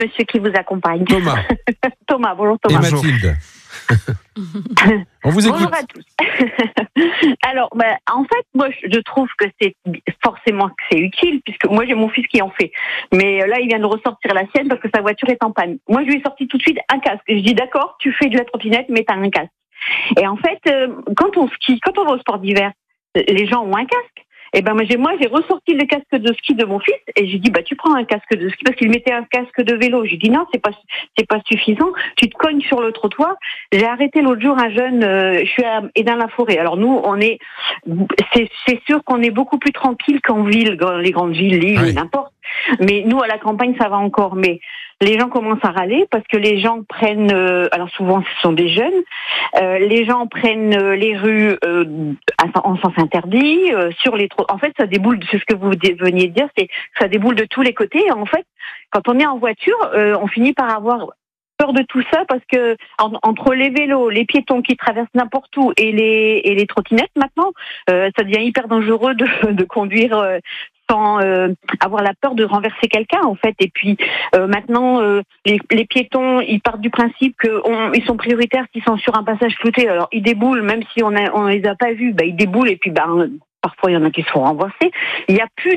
monsieur qui vous accompagne. Thomas. Thomas, bonjour Thomas. Et Mathilde. On vous écoute. Bonjour à tous. Alors, en fait, moi, je trouve que c'est forcément que c'est utile, puisque moi, j'ai mon fils qui en fait. Mais là, il vient de ressortir la sienne parce que sa voiture est en panne. Moi, je lui ai sorti tout de suite un casque. Je dis, d'accord, tu fais de la trottinette, mais t'as un casque. Et en fait, quand on skie, quand on va au sport d'hiver, les gens ont un casque. Et ben moi j'ai ressorti le casque de ski de mon fils et j'ai dit tu prends un casque de ski parce qu'il mettait un casque de vélo. J'ai dit non, c'est pas suffisant. Tu te cognes sur le trottoir. J'ai arrêté l'autre jour un jeune. Je suis à Édin-la-Forêt. Alors nous c'est sûr qu'on est beaucoup plus tranquille qu'en ville, dans les grandes villes, Lille, oui. N'importe. Mais nous à la campagne ça va encore. Mais les gens commencent à râler parce que les gens prennent, alors souvent ce sont des jeunes, les gens prennent les rues en sens interdit, sur les en fait ça déboule, c'est ce que vous veniez de dire, c'est ça déboule de tous les côtés. Et en fait, quand on est en voiture, on finit par avoir peur de tout ça parce que entre les vélos, les piétons qui traversent n'importe où et les trottinettes maintenant, ça devient hyper dangereux de conduire sans avoir la peur de renverser quelqu'un en fait. Et puis maintenant les piétons ils partent du principe qu'ils sont prioritaires s'ils sont sur un passage flouté. Alors ils déboulent même si on les a pas vus, ils déboulent et puis parfois il y en a qui se font renverser. Il y a plus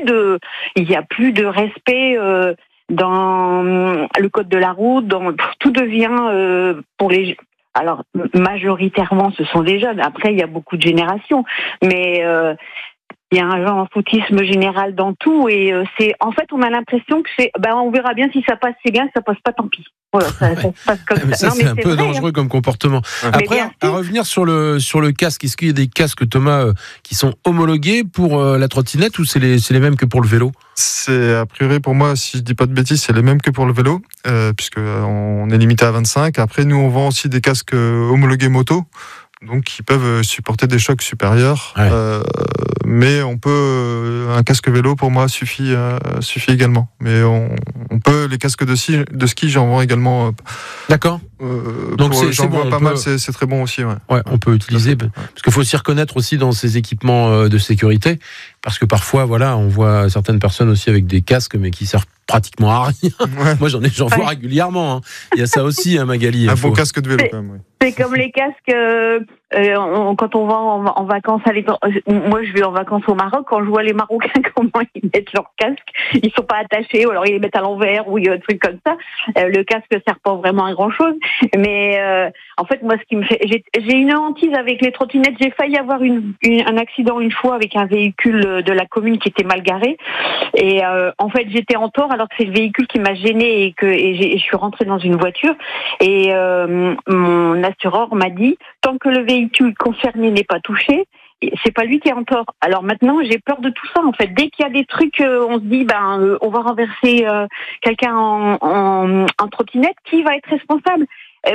de respect dans le code de la route, tout devient pour les. Alors majoritairement ce sont des jeunes. Après il y a beaucoup de générations, mais il y a un genre foutisme général dans tout et en fait on a l'impression que on verra bien si ça passe, c'est bien, si ça passe pas, tant pis. Voilà, ça se passe comme ça. Ça, c'est un peu dangereux comme comportement. Après, à revenir sur le casque, est-ce qu'il y a des casques, Thomas, qui sont homologués pour la trottinette ou c'est les mêmes que pour le vélo ? C'est a priori pour moi, si je dis pas de bêtises, c'est les mêmes que pour le vélo, puisque on est limité à 25. Après, nous on vend aussi des casques homologués moto. Donc, qui peuvent supporter des chocs supérieurs. Ouais. Mais un casque vélo, pour moi, suffit également. Mais on peut, les casques de ski, j'en vends également. D'accord. Donc, j'en vends pas mal, c'est très bon aussi. Ouais, on peut utiliser. Parce qu'il faut s'y reconnaître aussi dans ces équipements de sécurité. Parce que parfois, on voit certaines personnes aussi avec des casques, mais qui servent pratiquement à rien. Ouais. Moi, j'en vois régulièrement. Il y a ça aussi, Magali. Un bon casque de vélo, quand même. Oui. C'est comme les casques quand on va en vacances. Moi, je vais en vacances au Maroc. Quand je vois les Marocains, comment ils mettent leur casque, ils sont pas attachés, ou alors ils les mettent à l'envers, ou un truc comme ça. Le casque sert pas vraiment à grand chose. Mais en fait, moi, ce qui me fait, j'ai une hantise avec les trottinettes. J'ai failli avoir un accident une fois avec un véhicule de la commune qui était mal garé. Et en fait, j'étais en tort alors que c'est le véhicule qui m'a gênée et je suis rentrée dans une voiture. Et mon assureur m'a dit, tant que le véhicule concerné n'est pas touché, c'est pas lui qui est en tort. Alors maintenant, j'ai peur de tout ça. En fait, dès qu'il y a des trucs, on se dit, on va renverser quelqu'un en trottinette. Qui va être responsable ?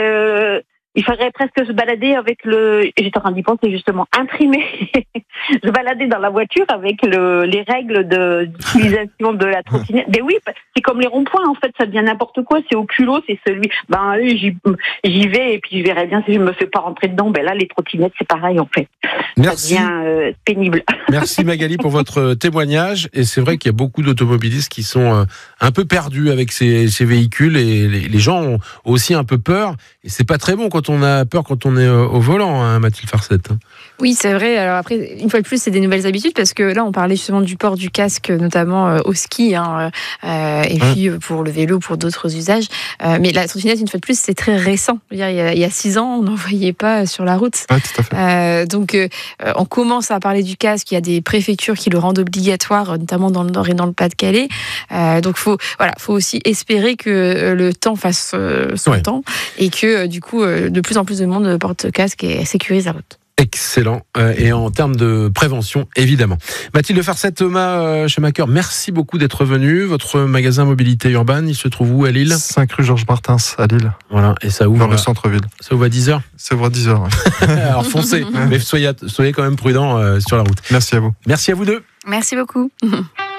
Il faudrait presque se balader avec j'étais en train d'y penser justement, imprimer, se balader dans la voiture avec les règles d'utilisation de la trottinette. Mais oui, c'est comme les ronds-points, en fait, ça devient n'importe quoi, c'est au culot, c'est celui, j'y vais et puis je verrai bien si je me fais pas rentrer dedans. Là, les trottinettes, c'est pareil, en fait. Merci. Ça devient pénible. Merci Magali pour votre témoignage. Et c'est vrai qu'il y a beaucoup d'automobilistes qui sont un peu perdus avec ces véhicules et les gens ont aussi un peu peur. Et c'est pas très bon quand on a peur quand on est au volant, Mathilde Farcette. Oui, c'est vrai. Alors après, une fois de plus, c'est des nouvelles habitudes parce que là, on parlait justement du port du casque, notamment au ski, et puis pour le vélo, pour d'autres usages. Mais la trottinette, une fois de plus, c'est très récent. Il y a 6 ans, on n'en voyait pas sur la route. Ouais, tout à fait. Donc, on commence à parler du casque. Il y a des préfectures qui le rendent obligatoire, notamment dans le Nord et dans le Pas-de-Calais. Donc, faut aussi espérer que le temps fasse son temps et que, du coup, de plus en plus de monde porte casque et sécurise la route. Excellent. Et en termes de prévention, évidemment. Mathilde Farcette, Thomas Schumacher, merci beaucoup d'être venu. Votre magasin Mobilité Urbaine, il se trouve où à Lille ? 5 rue Georges Martins, à Lille. Voilà, et ça ouvre dans le centre-ville. Ça ouvre à 10h ? Ça ouvre à 10h, oui. Alors foncez, mais soyez quand même prudents sur la route. Merci à vous. Merci à vous deux. Merci beaucoup.